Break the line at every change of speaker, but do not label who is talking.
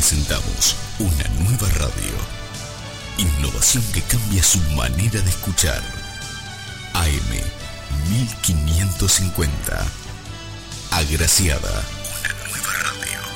presentamos una nueva radio. Innovación que cambia su manera de escuchar. AM 1550. Agraciada. Una nueva radio.